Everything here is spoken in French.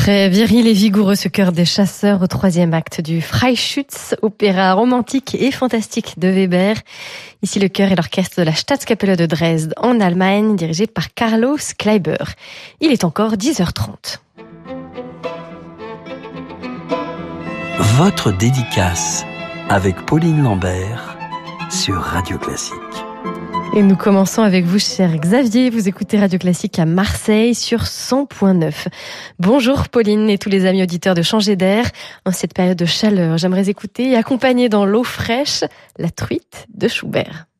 Très viril et vigoureux, ce chœur des chasseurs au troisième acte du Freischütz, opéra romantique et fantastique de Weber. Ici, le chœur et l'orchestre de la Staatskapelle de Dresde en Allemagne, dirigé par Carlos Kleiber. Il est encore 10h30. Votre dédicace avec Pauline Lambert sur Radio Classique. Et nous commençons avec vous, cher Xavier. Vous écoutez Radio Classique à Marseille sur 100.9. Bonjour Pauline et tous les amis auditeurs de Changer d'air. En cette période de chaleur, j'aimerais écouter et accompagner dans l'eau fraîche la truite de Schubert.